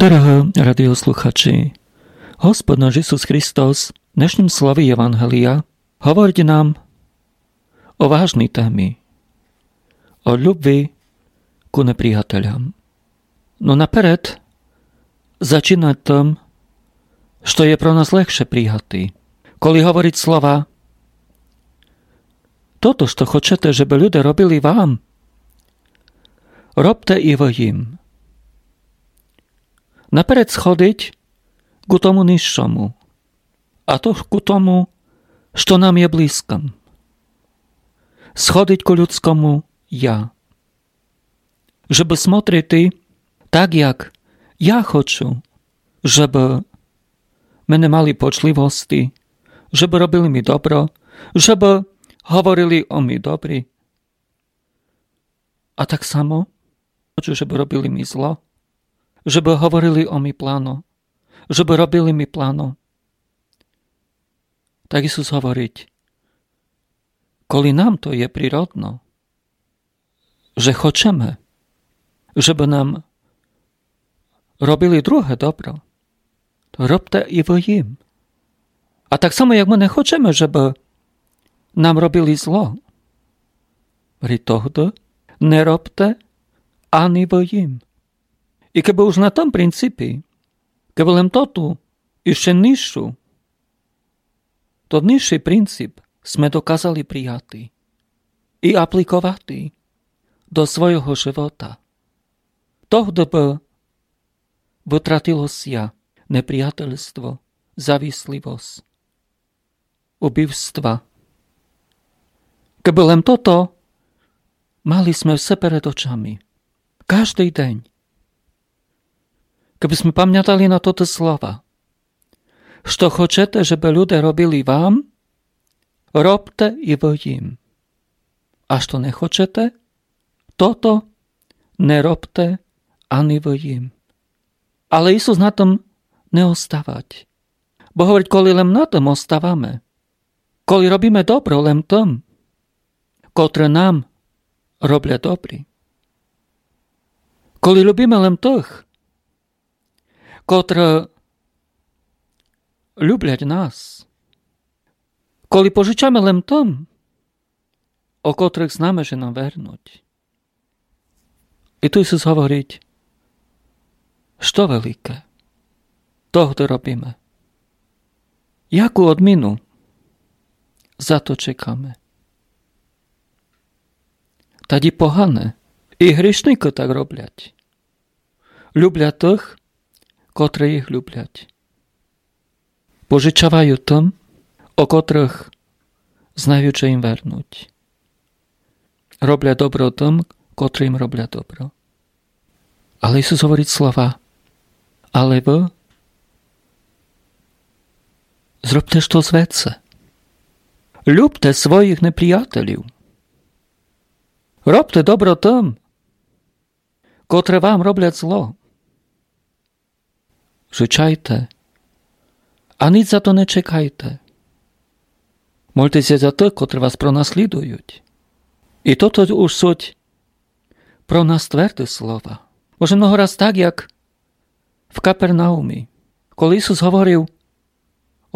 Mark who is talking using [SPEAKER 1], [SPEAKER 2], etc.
[SPEAKER 1] Drahí radiosluchači, Hospod náš Isus Kristus v dnešnom slovi Evangelia hovorí nám o vážnej téme, o ľubvi ku nepriateľom. No naперед začínať tom, što je pro nás ľahšie prijatý. Коли hovoriť slova, toto, što хочете, żeby ľudia robili vám, robte i ви їм. Naперед schodить ku tomu nižšomu, a to ku tomu, što nám je blízkom. Schodить ku ľudskomu ja. Żeby смотрити tak, jak ja хочу, żeby мене мали почливості, żeby robili mi dobro, żeby hovorili o mi dobry. A tak samo хочу, żeby robili mi zlo, żeby hovorili o mi plano, żeby robili mi plano. Tak Isus hovoriť, koli nám to je prirodno, že хочeme, żeby nám robili druhé dobro, to robte i ви їм. A tak samo, jak my nechceme, żeby nám robili zlo, pri tohto nerobte ani ви їм. I keby už na tom princípi, keby len to tu, ešte nižšiu, to nižší princíp sme dokázali prijatý i aplikovať do svojho života. Tohto by vytratilo sa nepriateľstvo, závislivosť, ubivstva. Keby len toto mali sme vse pred očami, každý deň. Keby sme pamiętali na toto slova, što хочете, żeby ľudia robili vám, robte i ви їм. A što nechcete, toto nerobte ani ви їм. Ale Isus na tom neostávať. Bo hovoriť, koli len na tom ostávame, koli robíme dobro len tom, ktoré nám robia dobry. Koli ľubíme len tých, ktoré ľubľať nás. Koli požičame len tom, o ktorých známe, že nám vernúť. I tu Isus hovoriť, što veľké, tohto robíme. Jakú odminu za to čekáme. Tady pohane i hrišníky tak robľať. Ľubľa tých, ktoré ich ľubľať. Požičavajú tom, o ktorých znajú, čo im vernúť. Robia dobro tom, ktorí im robia dobro. Ale Isus hovorí slova, ale vy zrobte što z vece. Ľubte svojich nepriateľov. Robte dobro tom, ktoré vám robia zlo. Życzajte, a nic za to nečekajte. Molte sa za to, ktoré vás pronasledujú. I toto už sú pro nás tvrdé slova. Może mnoho raz tak, jak v Kapernaumi. Koli Isus hovoril,